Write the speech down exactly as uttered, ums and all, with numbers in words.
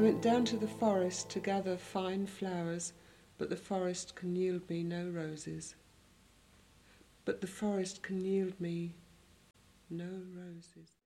went down to the forest to gather fine flowers, but the forest can yield me no roses. But the forest can yield me no roses.